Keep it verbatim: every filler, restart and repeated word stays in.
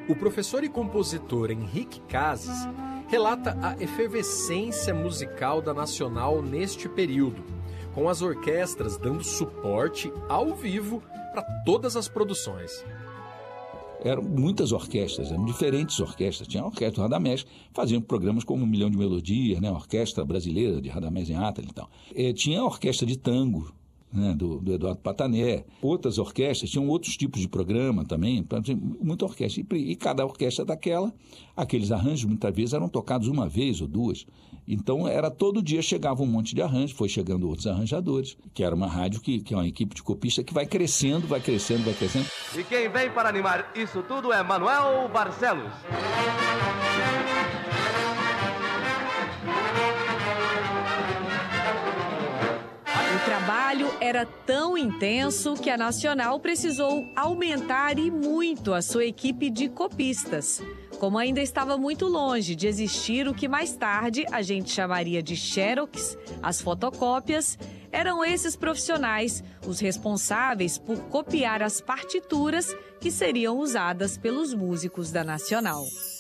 O professor e compositor Henrique Cases relata a efervescência musical da Nacional neste período, com as orquestras dando suporte ao vivo para todas as produções. Eram muitas orquestras, eram diferentes orquestras. Tinha a orquestra do Radamés, faziam programas como Um Milhão de Melodias, né? A Orquestra Brasileira de Radamés em Atali e tal. E tinha a orquestra de tango, né, do, do Eduardo Patané. Outras orquestras tinham outros tipos de programa também, muita orquestra. E, e cada orquestra daquela, aqueles arranjos muitas vezes eram tocados uma vez ou duas. Então era todo dia chegava um monte de arranjos, foi chegando outros arranjadores, que era uma rádio que, que é uma equipe de copista que vai crescendo, vai crescendo, vai crescendo. E quem vem para animar isso tudo é Manuel Barcelos. O trabalho era tão intenso que a Nacional precisou aumentar e muito a sua equipe de copistas. Como ainda estava muito longe de existir o que mais tarde a gente chamaria de xerox, as fotocópias, eram esses profissionais os responsáveis por copiar as partituras que seriam usadas pelos músicos da Nacional.